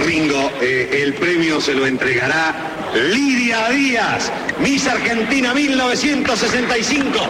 Ringo, el premio se lo entregará Lidia Díaz, Miss Argentina 1965.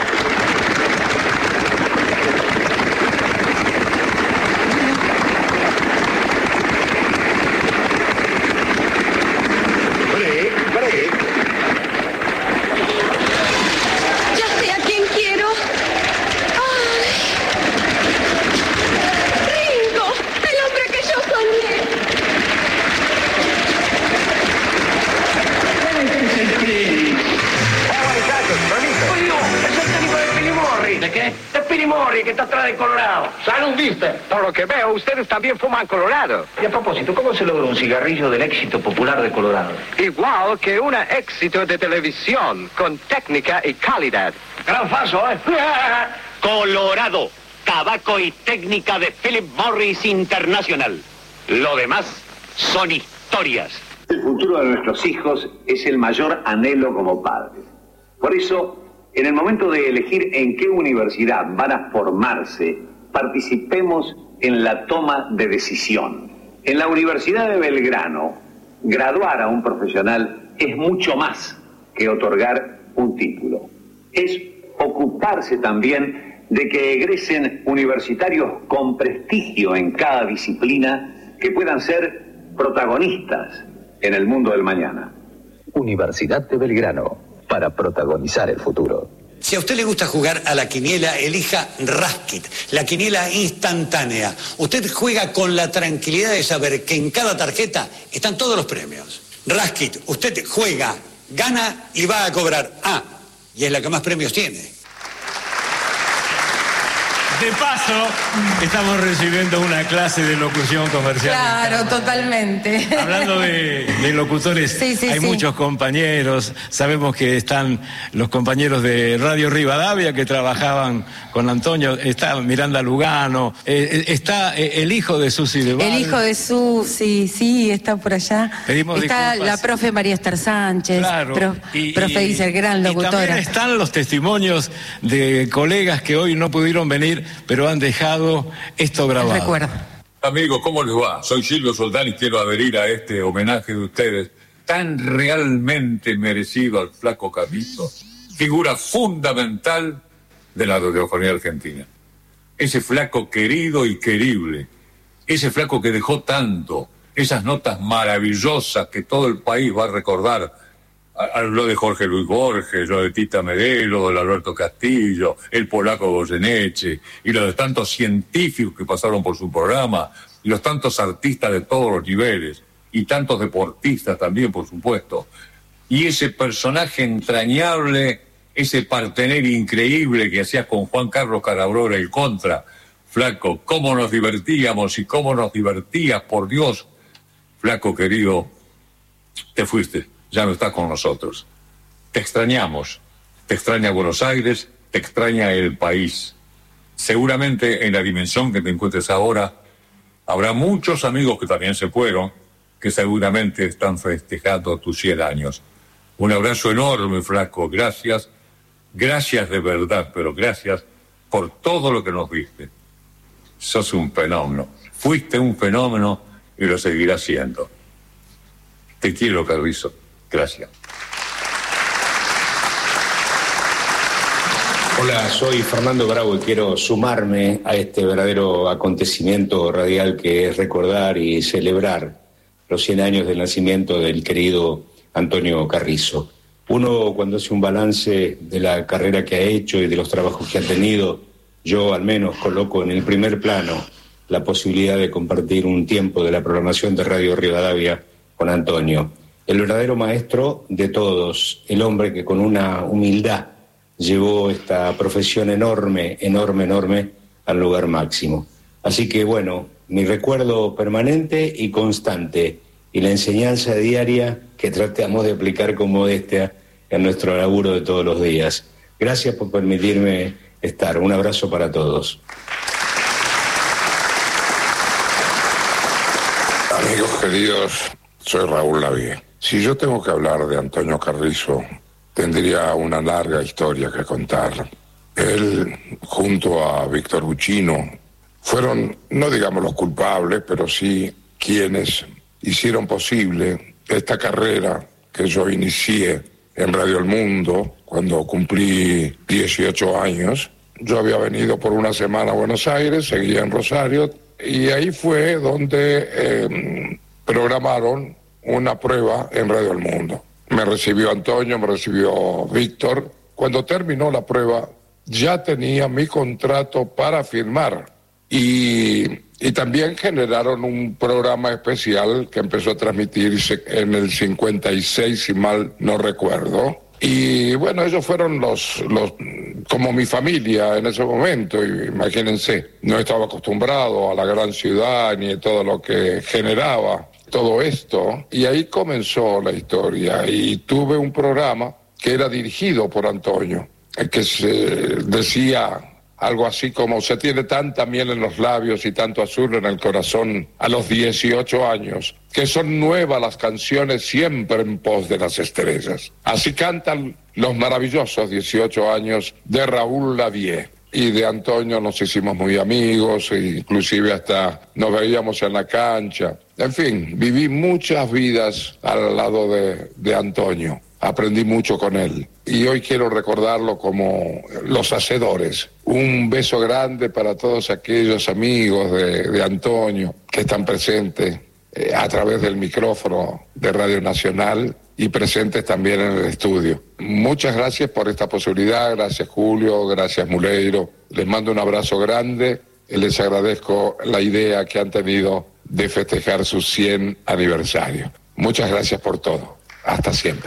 Que está atrás de Colorado. Salud, viste. Por lo que veo, ustedes también fuman Colorado. Y a propósito, ¿cómo se logra un cigarrillo del éxito popular de Colorado? Igual que un éxito de televisión, con técnica y calidad. Gran falso, ¿eh? Colorado, tabaco y técnica de Philip Morris International. Lo demás son historias. El futuro de nuestros hijos es el mayor anhelo como padres. Por eso, en el momento de elegir en qué universidad van a formarse, participemos en la toma de decisión. En la Universidad de Belgrano, graduar a un profesional es mucho más que otorgar un título. Es ocuparse también de que egresen universitarios con prestigio en cada disciplina que puedan ser protagonistas en el mundo del mañana. Universidad de Belgrano, para protagonizar el futuro. Si a usted le gusta jugar a la quiniela, elija Raskit, la quiniela instantánea. Usted juega con la tranquilidad de saber que en cada tarjeta están todos los premios. Raskit, usted juega, gana y va a cobrar. Y es la que más premios tiene. De paso, estamos recibiendo una clase de locución comercial. Claro, totalmente. Hablando de locutores, sí, hay muchos compañeros. Sabemos que están los compañeros de Radio Rivadavia que trabajaban con Antonio. Está Miranda Lugano. Está el hijo de Susi de Val. El hijo de Susi, sí, está por allá. Pedimos está disculpas. La profe María Esther Sánchez. Claro. Profe Iser, gran locutora. Y también están los testimonios de colegas que hoy no pudieron venir, pero han dejado esto grabado. Recuerdo. Amigos, ¿cómo les va? Soy Silvio Soldán y quiero adherir a este homenaje de ustedes, tan realmente merecido al flaco Carrizo, figura fundamental de la radiofonía argentina. Ese flaco querido y querible, ese flaco que dejó tanto, esas notas maravillosas que todo el país va a recordar. Lo de Jorge Luis Borges, lo de Tita Merelo, lo de Alberto Castillo, el polaco Goyeneche, y lo de tantos científicos que pasaron por su programa, y los tantos artistas de todos los niveles, y tantos deportistas también, por supuesto. Y ese personaje entrañable, ese partener increíble que hacías con Juan Carlos Carabrora, el Contra. Flaco, cómo nos divertíamos y cómo nos divertías, por Dios. Flaco querido, te fuiste. Ya no estás con nosotros. Te extrañamos. Te extraña Buenos Aires, te extraña el país. Seguramente en la dimensión que te encuentres ahora, habrá muchos amigos que también se fueron, que seguramente están festejando tus 100 años. Un abrazo enorme, flaco. Gracias. Gracias de verdad, pero gracias por todo lo que nos diste. Sos un fenómeno. Fuiste un fenómeno y lo seguirás siendo. Te quiero, Carrizo. Gracias. Hola, soy Fernando Bravo y quiero sumarme a este verdadero acontecimiento radial que es recordar y celebrar los 100 años del nacimiento del querido Antonio Carrizo. Uno, cuando hace un balance de la carrera que ha hecho y de los trabajos que ha tenido, yo al menos coloco en el primer plano la posibilidad de compartir un tiempo de la programación de Radio Rivadavia con Antonio. El verdadero maestro de todos, el hombre que con una humildad llevó esta profesión enorme al lugar máximo. Así que bueno, mi recuerdo permanente y constante y la enseñanza diaria que tratamos de aplicar con modestia en nuestro laburo de todos los días. Gracias por permitirme estar. Un abrazo para todos. Amigos queridos, soy Raúl Lavie. Si yo tengo que hablar de Antonio Carrizo, tendría una larga historia que contar. Él, junto a Víctor Buccino, fueron, no digamos los culpables, pero sí quienes hicieron posible esta carrera que yo inicié en Radio El Mundo cuando cumplí 18 años. Yo había venido por una semana a Buenos Aires, seguía en Rosario, y ahí fue donde programaron una prueba en Radio El Mundo. Me recibió Antonio, me recibió Víctor. Cuando terminó la prueba, ya tenía mi contrato para firmar. Y también generaron un programa especial que empezó a transmitirse en el 56, si mal no recuerdo. Y bueno, ellos fueron los como mi familia en ese momento, imagínense. No estaba acostumbrado a la gran ciudad ni a todo lo que generaba todo esto. Y ahí comenzó la historia. Y tuve un programa que era dirigido por Antonio, que se decía algo así como: se tiene tanta miel en los labios y tanto azul en el corazón a los 18 años, que son nuevas las canciones siempre en pos de las estrellas. Así cantan los maravillosos 18 años de Raúl Lavie. Y de Antonio nos hicimos muy amigos, e inclusive hasta nos veíamos en la cancha. En fin, viví muchas vidas al lado de Antonio. Aprendí mucho con él y hoy quiero recordarlo como los hacedores. Un beso grande para todos aquellos amigos de Antonio que están presentes a través del micrófono de Radio Nacional y presentes también en el estudio. Muchas gracias por esta posibilidad, gracias Julio, gracias Muleiro. Les mando un abrazo grande y les agradezco la idea que han tenido de festejar su 100 aniversario. Muchas gracias por todo. Hasta siempre.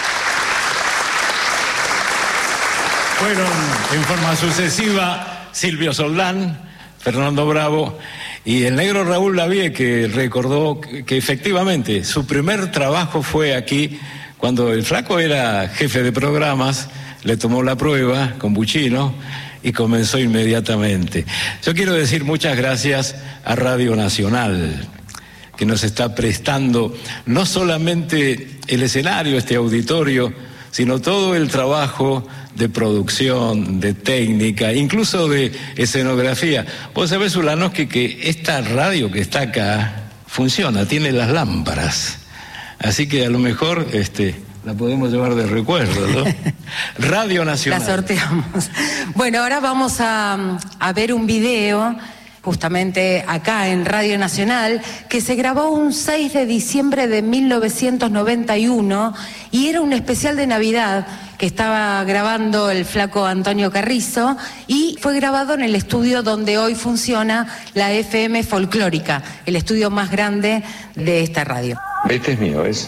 Fueron en forma sucesiva Silvio Soldán, Fernando Bravo y el negro Raúl Lavie, que recordó que efectivamente su primer trabajo fue aquí cuando el flaco era jefe de programas, le tomó la prueba con Buchino y comenzó inmediatamente. Yo quiero decir muchas gracias a Radio Nacional, que nos está prestando no solamente el escenario, este auditorio, sino todo el trabajo de producción, de técnica, incluso de escenografía. Vos sabés, Ulanowski, que esta radio que está acá funciona, tiene las lámparas. Así que a lo mejor la podemos llevar de recuerdo, ¿no? Radio Nacional. La sorteamos. Bueno, ahora vamos a ver un video justamente acá en Radio Nacional, que se grabó un 6 de diciembre de 1991 y era un especial de Navidad que estaba grabando el flaco Antonio Carrizo y fue grabado en el estudio donde hoy funciona la FM Folclórica, el estudio más grande de esta radio. Este es mío, ¿es?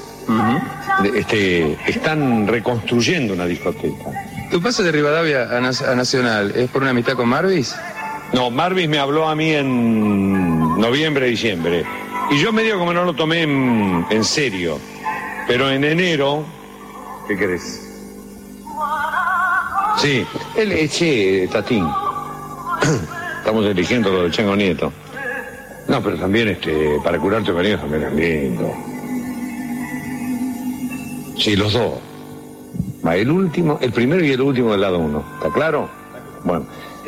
Están reconstruyendo una discoteca. ¿Tu paso de Rivadavia a Nacional es por una amistad con Marvis? No, Marvis me habló a mí en noviembre, diciembre. Y yo medio como no lo tomé en serio. Pero en enero... ¿Qué querés? Sí, él eché Tatín. Estamos eligiendo lo del Chango Nieto. No, pero también para curarte cariño también es lindo. Sí, los dos. El primero y el último del lado uno. ¿Está claro? Bueno,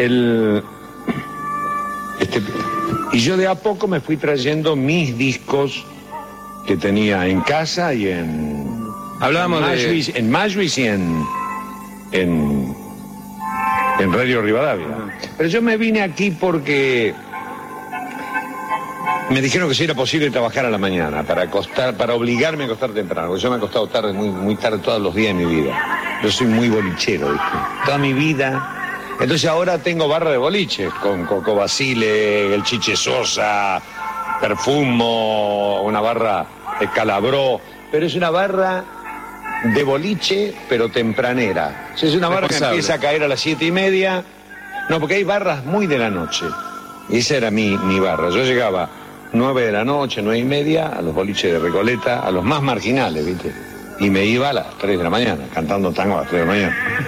y yo de a poco me fui trayendo mis discos que tenía en casa y en Majlis y en Radio Rivadavia. Pero yo me vine aquí porque me dijeron que si era posible trabajar a la mañana para obligarme a acostar temprano, porque yo me he acostado tarde, muy tarde todos los días de mi vida. Yo soy muy bolichero, ¿viste? Toda mi vida. Entonces ahora tengo barra de boliches, con Coco Basile, el Chiche Sosa, Perfumo, una barra de Calabró, pero es una barra de boliche, pero tempranera. O sea, es una barra que empieza a caer a las 7:30, no, porque hay barras muy de la noche, y esa era mi barra. Yo llegaba 9 de la noche, 9:30, a los boliches de Recoleta, a los más marginales, ¿viste? Y me iba a las 3 de la mañana, cantando tango a las 3 de la mañana.